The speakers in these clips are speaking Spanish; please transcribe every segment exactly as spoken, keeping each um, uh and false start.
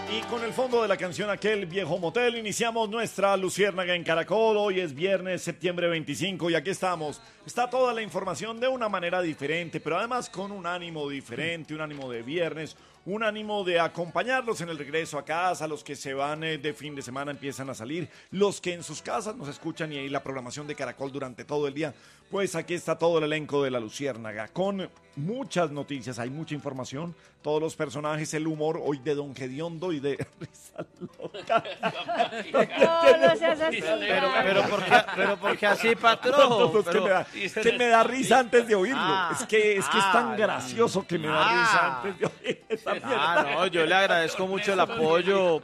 Y con el fondo de la canción Aquel Viejo Motel iniciamos nuestra Luciérnaga en Caracol. Hoy es viernes, septiembre veinticinco y aquí estamos. Está toda la información de una manera diferente, pero además con un ánimo diferente, un ánimo de viernes, un ánimo de acompañarlos en el regreso a casa, los que se van eh, de fin de semana empiezan a salir, los que en sus casas nos escuchan y ahí la programación de Caracol durante todo el día. Pues aquí está todo el elenco de la Luciérnaga con muchas noticias, hay mucha información, todos los personajes, el humor hoy de Don Gediondo y de Risa Loca. No, no seas así. Pero, pero, ¿por qué, pero ¿por qué así, patrón? No, no, es, que me da, es que me da risa antes de oírlo. Ah, es que es, que es tan ah, gracioso que me da ah, risa antes de oír esa mierda. Ah, no, yo le agradezco mucho el apoyo.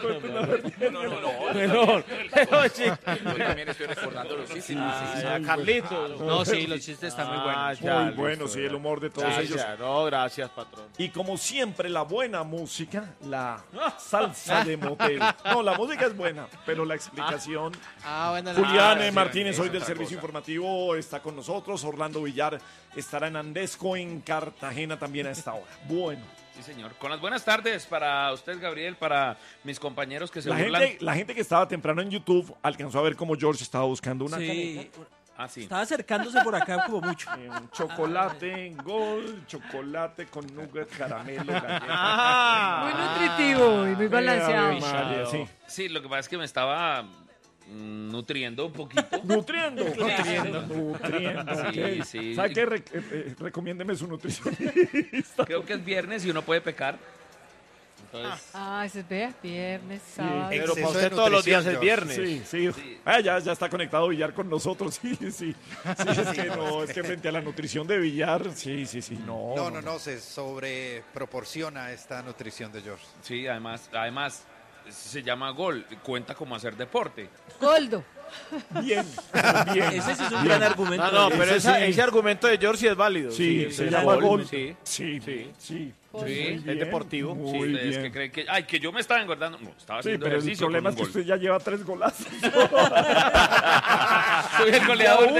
No, no, no. Perdón, pero sí. Yo también estoy recordando los chistes. Ah, Carlitos. No, sí, los chistes están muy buenos. Ah, ya, Muy listo, bueno, sí, ya. el humor de todos Ya, ellos. ya, no, gracias, patrón. Y como siempre, la buena música, la salsa de motel. No, la música es buena, pero la explicación. Ah, bueno, la- Julián Ah, eh, sí, Martínez, eso hoy es del otra Servicio cosa. Informativo, está con nosotros. Orlando Villar estará en Andesco, en Cartagena también a esta hora. Bueno, Sí, señor. Con las buenas tardes para usted, Gabriel, para mis compañeros que se la burlan. gente, la gente que estaba temprano en YouTube alcanzó a ver cómo George estaba buscando una Sí, caneta. Ah, sí. estaba acercándose por acá como mucho. Eh, un chocolate en gol, chocolate con nugget, caramelo, galleta. Ah, Muy nutritivo y muy balanceado. Ave María, sí. Sí, lo que pasa es que me estaba mm, nutriendo un poquito. Nutriendo, nutriendo, nutriendo. Sí, ok. sí. ¿Sabe qué? Re- eh, eh, recomiéndeme su nutricionista. Creo que es viernes y uno puede pecar. Entonces, Ah, ese es ve- viernes, sábado. pero Exceso para usted de todos los días nutrición, es George. viernes. Sí, sí. Ah, ya, ya está conectado Villar con nosotros. Sí, sí. Sí, es que no, es que frente a la nutrición de Villar, sí, sí, sí. No, No, no, no, se sobreproporciona esta nutrición de George. sí, además, además se llama gol, cuenta como hacer deporte. Goldo. Bien, bien. Ese sí es un bien. gran argumento. No, no, pero Ese esa- sí. ese argumento de George sí es válido. Sí, se es llama gol, gol. Sí. Sí, sí, sí. Sí, Muy es bien, deportivo. Muy Sí, ustedes bien. que creen que, ay, que yo me estaba engordando. No, estaba Sí, haciendo pero el ejercicio problema es con que un usted ya lleva tres golazos. gol. Soy el goleador de